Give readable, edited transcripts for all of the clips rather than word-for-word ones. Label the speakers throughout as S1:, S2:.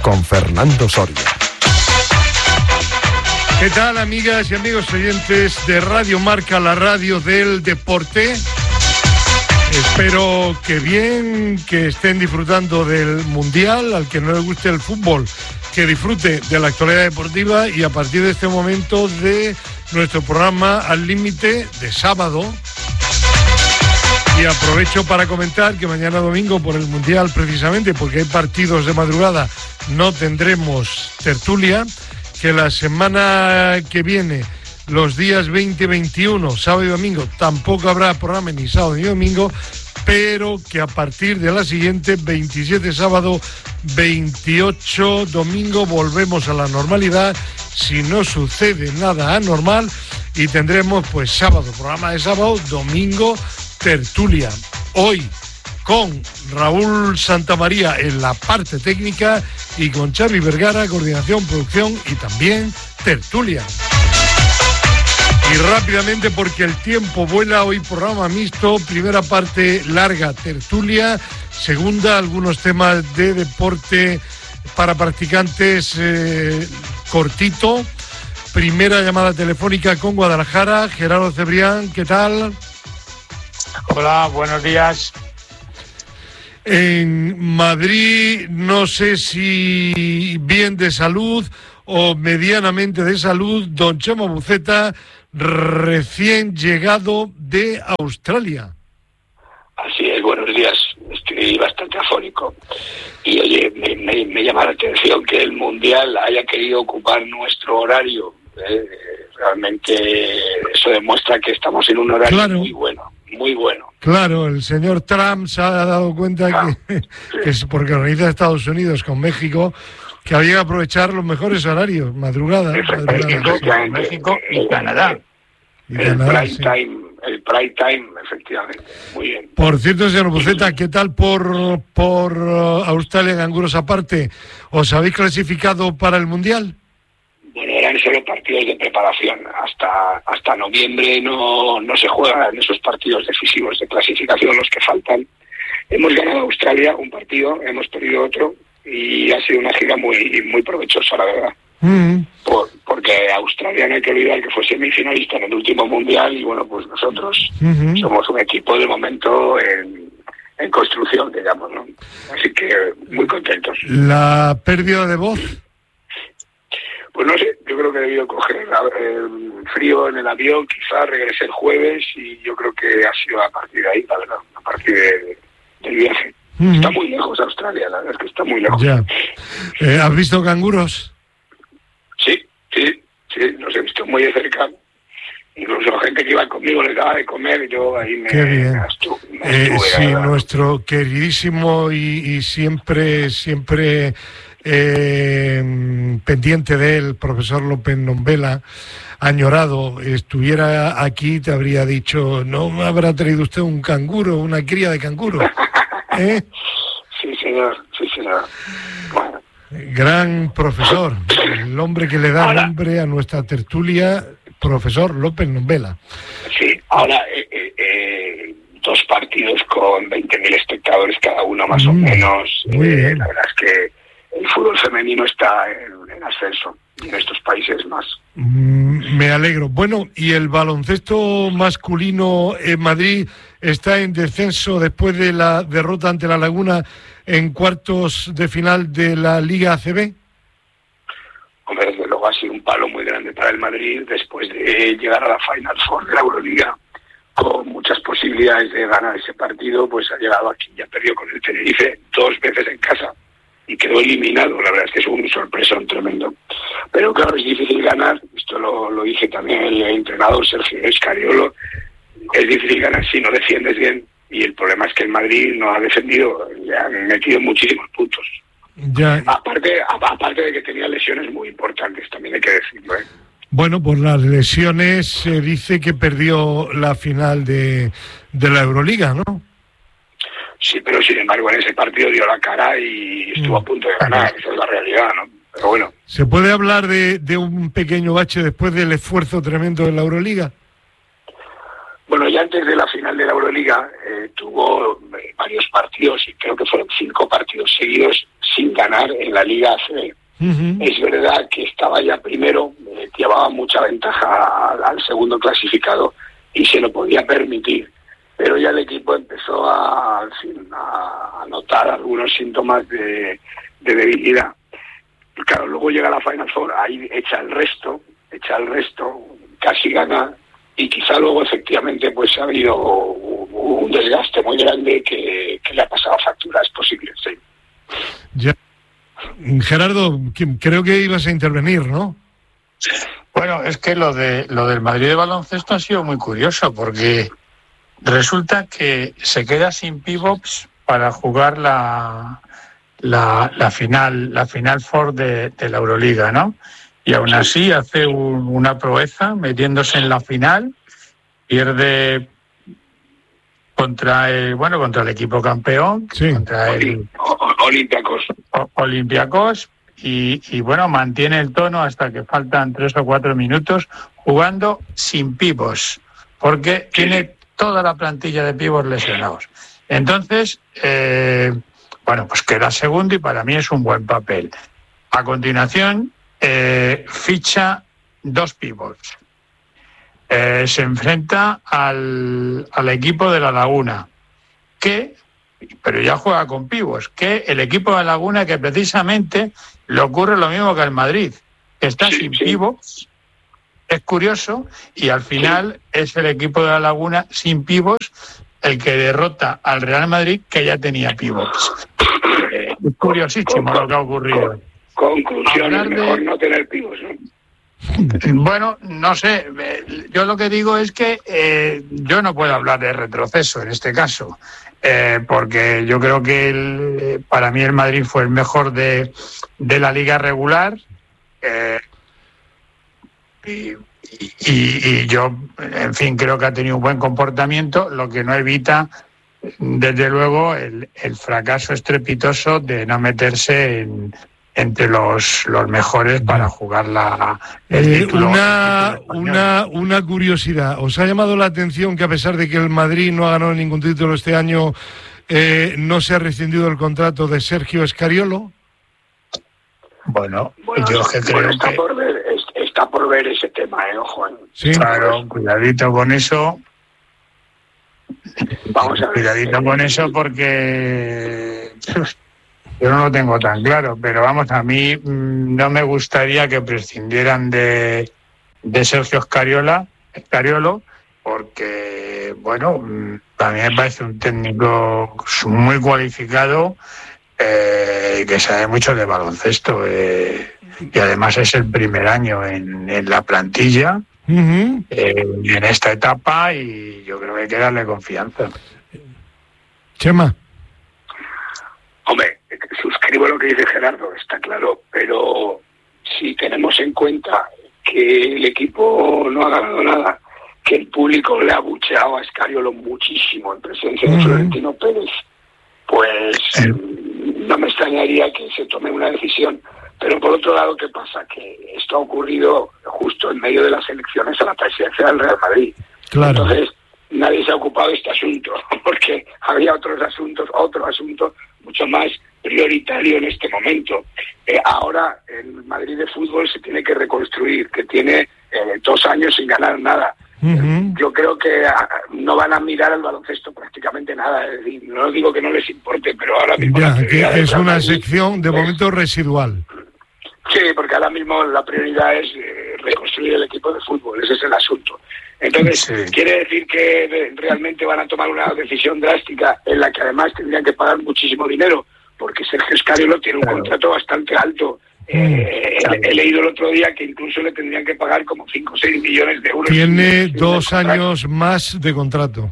S1: con Fernando Soria.
S2: ¿Qué tal, amigas y amigos oyentes de Radio Marca, la radio del deporte? Espero que bien, que estén disfrutando del Mundial. Al que no le guste el fútbol, que disfrute de la actualidad deportiva, y a partir de este momento de nuestro programa Al Límite de sábado. Y aprovecho para comentar que mañana domingo, por el Mundial precisamente, porque hay partidos de madrugada, no tendremos tertulia, que la semana que viene, los días 20 y 21, sábado y domingo, tampoco habrá programa ni sábado ni domingo, pero que a partir de la siguiente, 27 sábado, 28 domingo, volvemos a la normalidad, si no sucede nada anormal, y tendremos pues sábado, programa de sábado, domingo, tertulia. Hoy con Raúl Santamaría en la parte técnica y con Xavi Vergara, coordinación, producción y también tertulia. Y rápidamente, porque el tiempo vuela, hoy programa mixto, primera parte larga, tertulia, segunda, algunos temas de deporte para practicantes cortito, primera llamada telefónica con Guadalajara. Gerardo Cebrián, ¿qué tal?
S3: Hola, buenos días.
S2: En Madrid, no sé si bien de salud o medianamente de salud, don Chema Buceta, recién llegado de Australia.
S3: Así es, buenos días. Estoy bastante afónico. Y oye, me llama la atención que el Mundial haya querido ocupar nuestro horario. Realmente eso demuestra que estamos en un horario muy bueno. Muy bueno.
S2: Claro, el señor Trump se ha dado cuenta que es porque organiza Estados Unidos con México, que había que aprovechar los mejores horarios, madrugada
S3: sí. México y Canadá. El prime time, efectivamente. Muy bien.
S2: Por cierto, señor Buceta, ¿qué tal por Australia, canguros aparte? ¿Os habéis clasificado para el Mundial?
S3: Bueno, eran solo partidos de preparación. Hasta noviembre no se juegan esos partidos decisivos de clasificación, los que faltan. Hemos ganado a Australia un partido, hemos perdido otro, y ha sido una gira muy, muy provechosa, la verdad. Porque Australia, no hay que olvidar que fue semifinalista en el último Mundial, y bueno, pues nosotros somos un equipo de momento en construcción, digamos, ¿no? Así que muy contentos.
S2: ¿La pérdida de voz?
S3: Pues no sé, yo creo que he debido coger el frío en el avión, quizás regresé el jueves, y yo creo que ha sido a partir de ahí, la verdad, a partir del viaje. Está muy lejos Australia, la verdad es que está muy lejos.
S2: Ya. ¿Has visto canguros?
S3: Sí, los he visto muy de cerca. Incluso gente que iba conmigo les daba de comer, yo ahí me estuve.
S2: Sí, nuestro queridísimo y siempre pendiente de él, profesor López Nombela, añorado, estuviera aquí, te habría dicho, ¿no me habrá traído usted un canguro, una cría de canguro?
S3: Sí, señor. Bueno.
S2: Gran profesor, el hombre que le da nombre a nuestra tertulia, profesor López Nombela.
S3: Sí, ahora 2 partidos con 20.000 espectadores cada uno, más o menos.
S2: Muy bien.
S3: La verdad es que el fútbol femenino está en ascenso, y en estos países más.
S2: Me alegro. Bueno, y el baloncesto masculino en Madrid está en descenso después de la derrota ante La Laguna en cuartos de final de la Liga ACB.
S3: Hombre, desde luego ha sido un palo muy grande para el Madrid después de llegar a la Final Four de la Euroliga con muchas posibilidades de ganar ese partido. Pues ha llegado aquí, ya perdió con el Tenerife 2 veces en casa y quedó eliminado. La verdad es que es un sorpresón tremendo. Pero claro, es difícil ganar, esto lo dice también el entrenador Sergio Escariolo, es difícil ganar si no defiendes bien, y el problema es que el Madrid no ha defendido, le han metido muchísimos puntos.
S2: Ya.
S3: Aparte de que tenía lesiones muy importantes, también hay que decirlo, ¿eh?
S2: Bueno, por las lesiones se dice que perdió la final de la Euroliga, ¿no?
S3: Sí, pero sin embargo en ese partido dio la cara y estuvo a punto de ganar, esa es la realidad, ¿no? Pero bueno.
S2: ¿Se puede hablar de un pequeño bache después del esfuerzo tremendo de la Euroliga?
S3: Bueno, ya antes de la final de la Euroliga tuvo varios partidos, y creo que fueron 5 partidos seguidos sin ganar en la Liga ACB. Es verdad que estaba ya primero, llevaba mucha ventaja al segundo clasificado y se lo podía permitir, pero ya el equipo empezó a notar algunos síntomas de debilidad. Claro, luego llega la Final Four, ahí echa el resto, casi gana, y quizá luego efectivamente pues ha habido un desgaste muy grande que le ha pasado factura, es posible, sí.
S2: Ya. Gerardo, creo que ibas a intervenir, ¿no?
S1: Bueno, es que lo del Madrid de baloncesto ha sido muy curioso, porque resulta que se queda sin pivots para jugar la final four de la Euroliga, ¿no? Y aún así hace una proeza metiéndose en la final, pierde contra el equipo campeón, sí, contra el Olympiacos, y bueno, mantiene el tono hasta que faltan 3 o 4 minutos jugando sin pivos, porque tiene toda la plantilla de pivos lesionados. Entonces, pues queda segundo y para mí es un buen papel. A continuación, ficha 2 pivots. Se enfrenta al equipo de La Laguna, pero ya juega con pivots, que el equipo de La Laguna, que precisamente le ocurre lo mismo que al Madrid, está sin pivots, es curioso, y al final es el equipo de La Laguna sin pivots el que derrota al Real Madrid, que ya tenía pivots. Es curiosísimo lo que ha ocurrido.
S3: Conclusión, mejor no tener pivots, ¿no?
S1: Bueno, no sé, yo lo que digo es que yo no puedo hablar de retroceso en este caso, porque yo creo que para mí el Madrid fue el mejor de la liga regular, y yo, en fin, creo que ha tenido un buen comportamiento, lo que no evita, desde luego, el fracaso estrepitoso de no meterse entre los mejores para jugar el título.
S2: Una curiosidad. ¿Os ha llamado la atención que, a pesar de que el Madrid no ha ganado ningún título este año, no se ha rescindido el contrato de Sergio Scariolo?
S1: Bueno, yo creo que
S3: está por ver ese tema, ojo.
S1: Sí, claro, cuidadito con eso.
S3: Vamos a ver.
S1: Cuidadito con eso, porque yo no lo tengo tan claro, pero vamos, a mí no me gustaría que prescindieran de Sergio Scariolo, porque, bueno, a mí me parece un técnico muy cualificado, que sabe mucho de baloncesto, y además es el primer año en la plantilla, en esta etapa, y yo creo que hay que darle confianza.
S2: Chema.
S3: Hombre, suscribo lo que dice Gerardo, está claro, pero si tenemos en cuenta que el equipo no ha ganado nada, que el público le ha abucheado a Scariolo muchísimo en presencia de Florentino Pérez, pues no me extrañaría que se tome una decisión. Pero por otro lado, ¿qué pasa? Que esto ha ocurrido justo en medio de las elecciones a la presidencia del Real Madrid.
S2: Claro.
S3: Entonces, nadie se ha ocupado de este asunto, porque había otro asunto mucho más prioritario en este momento. Ahora el Madrid de fútbol se tiene que reconstruir, que tiene 2 años sin ganar nada. Yo creo que no van a mirar al baloncesto prácticamente nada. Es decir, no digo que no les importe, pero ahora mismo
S2: que es una sección de momento residual.
S3: Sí, porque ahora mismo la prioridad es reconstruir el equipo de fútbol, ese es el asunto. Entonces, quiere decir que realmente van a tomar una decisión drástica en la que además tendrían que pagar muchísimo dinero, porque Sergio Scariolo tiene un contrato bastante alto. He leído el otro día que incluso le tendrían que pagar como 5 o 6 millones de euros.
S2: Tiene 2 años más de contrato.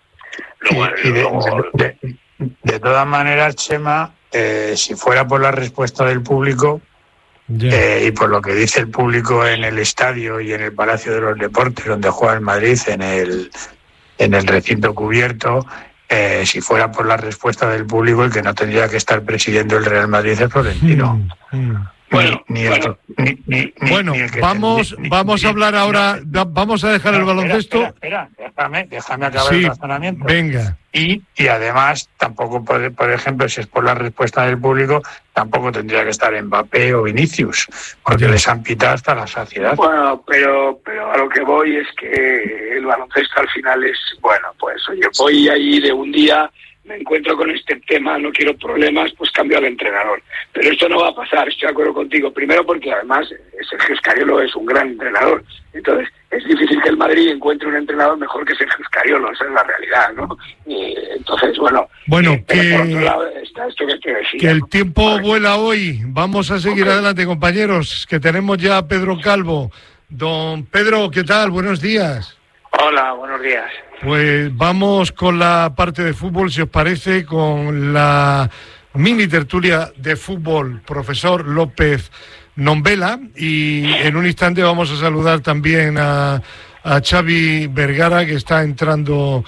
S1: De todas maneras, Chema, si fuera por la respuesta del público, y por lo que dice el público en el estadio y en el Palacio de los Deportes, donde juega el Madrid, en el recinto cubierto, si fuera por la respuesta del público, el que no tendría que estar presidiendo el Real Madrid es Florentino.
S2: Bueno, vamos a hablar ahora, vamos a dejar el baloncesto.
S1: Espera, déjame acabar el razonamiento.
S2: Venga.
S1: Y además, tampoco, por ejemplo, si es por la respuesta del público, tampoco tendría que estar Mbappé o Vinicius, porque les han pitado hasta la saciedad.
S3: Bueno, pero a lo que voy es que el baloncesto al final es, bueno, pues oye, voy allí de un día, me encuentro con este tema, no quiero problemas, pues cambio al entrenador. Pero esto no va a pasar, estoy de acuerdo contigo. Primero porque además Sergio Scariolo es un gran entrenador. Entonces es difícil que el Madrid encuentre un entrenador mejor que Sergio Scariolo, esa es la realidad, ¿no? Y entonces, bueno,
S2: que,
S3: por otro lado está esto que te decía,
S2: que el
S3: ¿no?
S2: tiempo vuela hoy. Vamos a seguir adelante, compañeros, que tenemos ya a Pedro Calvo. Don Pedro, ¿qué tal? Buenos días.
S3: Hola, buenos días.
S2: Pues vamos con la parte de fútbol, si os parece, con la mini tertulia de fútbol, profesor López Nombela, y en un instante vamos a saludar también a Xavi Vergara, que está entrando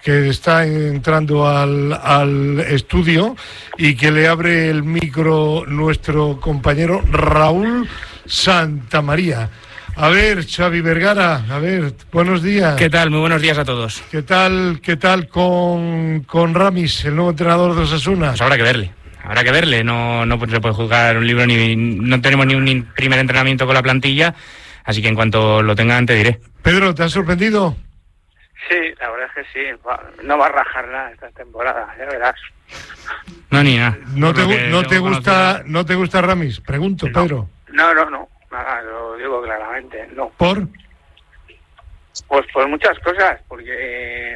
S2: al estudio, y que le abre el micro nuestro compañero Raúl Santamaría. A ver, Xavi Vergara, buenos días.
S4: ¿Qué tal? Muy buenos días a todos.
S2: ¿Qué tal con Ramis, el nuevo entrenador de Osasuna?
S4: Pues habrá que verle, no se puede juzgar un libro, no tenemos ni un primer entrenamiento con la plantilla, así que en cuanto lo tenga te diré.
S2: Pedro, ¿te has sorprendido?
S5: Sí, la verdad es que sí, no va a rajar nada esta temporada, ya verás.
S4: No, ni nada.
S2: ¿No te gusta Ramis? Pregunto,
S5: No.
S2: Pedro.
S5: No, nada, lo digo claramente, no.
S2: ¿Por?
S5: Pues por muchas cosas, porque